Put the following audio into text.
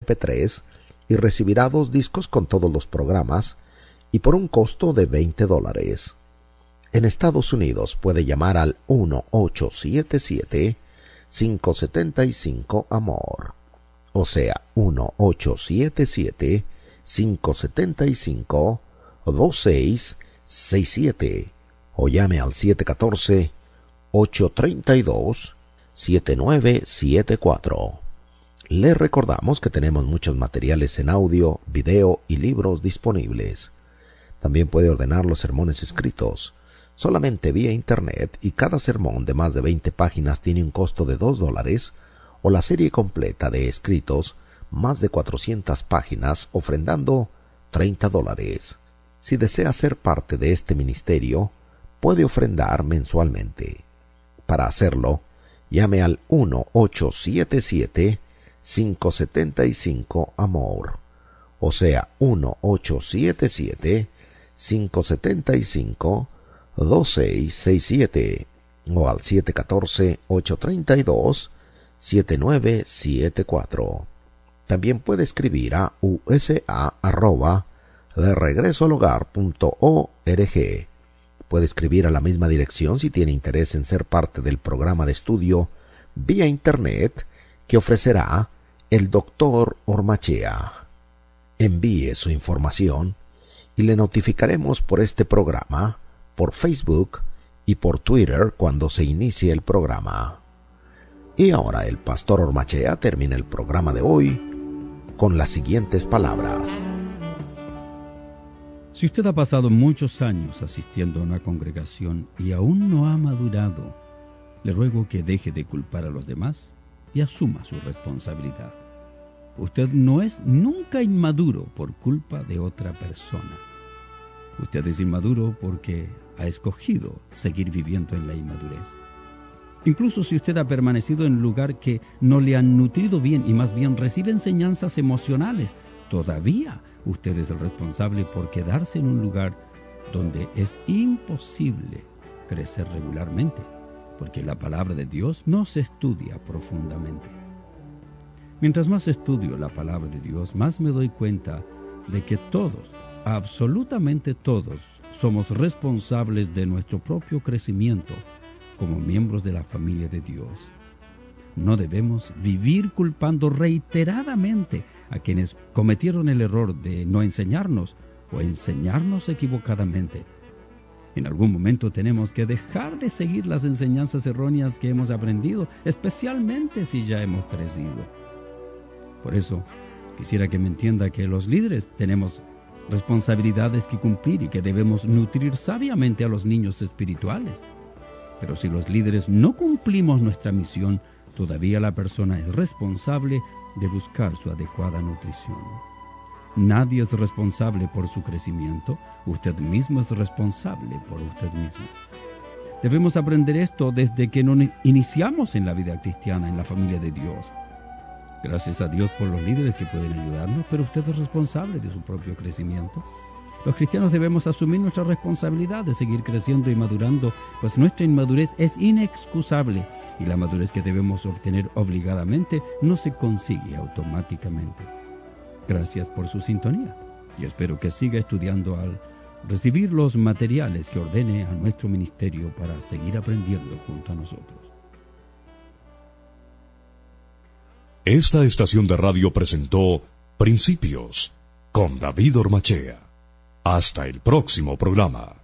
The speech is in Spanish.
MP3 y recibirá 2 discos con todos los programas y por un costo de $20. En Estados Unidos puede llamar al 1-877-575-AMOR, o sea, 1-877-575-2667, o llame al 714-832-7974. Le recordamos que tenemos muchos materiales en audio, video y libros disponibles. También puede ordenar los sermones escritos solamente vía internet, y cada sermón de más de 20 páginas tiene un costo de $2, o la serie completa de escritos, más de 400 páginas, ofrendando $30. Si desea ser parte de este ministerio, puede ofrendar mensualmente. Para hacerlo, llame al 1-877-575-AMOR, o sea, 1-877-575-2667, o al 714-832-7974. También puede escribir a usa@deregresoalhogar.org. Puede escribir a la misma dirección si tiene interés en ser parte del programa de estudio vía internet que ofrecerá el Dr. Ormachea. Envíe su información y le notificaremos por este programa, por Facebook y por Twitter cuando se inicie el programa. Y ahora el pastor Ormachea termina el programa de hoy con las siguientes palabras. Si usted ha pasado muchos años asistiendo a una congregación y aún no ha madurado, le ruego que deje de culpar a los demás y asuma su responsabilidad. Usted no es nunca inmaduro por culpa de otra persona. Usted es inmaduro porque ha escogido seguir viviendo en la inmadurez. Incluso si usted ha permanecido en un lugar que no le han nutrido bien y más bien recibe enseñanzas emocionales, todavía usted es el responsable por quedarse en un lugar donde es imposible crecer regularmente, porque la palabra de Dios no se estudia profundamente. Mientras más estudio la palabra de Dios, más me doy cuenta de que todos, absolutamente todos, somos responsables de nuestro propio crecimiento como miembros de la familia de Dios. No debemos vivir culpando reiteradamente a quienes cometieron el error de no enseñarnos o enseñarnos equivocadamente. En algún momento tenemos que dejar de seguir las enseñanzas erróneas que hemos aprendido, especialmente si ya hemos crecido. Por eso, quisiera que me entienda que los líderes tenemos responsabilidades que cumplir y que debemos nutrir sabiamente a los niños espirituales. Pero si los líderes no cumplimos nuestra misión, todavía la persona es responsable de buscar su adecuada nutrición. Nadie es responsable por su crecimiento, usted mismo es responsable por usted mismo. Debemos aprender esto desde que nos iniciamos en la vida cristiana, en la familia de Dios. Gracias a Dios por los líderes que pueden ayudarnos, pero usted es responsable de su propio crecimiento. Los cristianos debemos asumir nuestra responsabilidad de seguir creciendo y madurando, pues nuestra inmadurez es inexcusable y la madurez que debemos obtener obligadamente no se consigue automáticamente. Gracias por su sintonía y espero que siga estudiando al recibir los materiales que ordene a nuestro ministerio para seguir aprendiendo junto a nosotros. Esta estación de radio presentó Principios con David Ormachea. Hasta el próximo programa.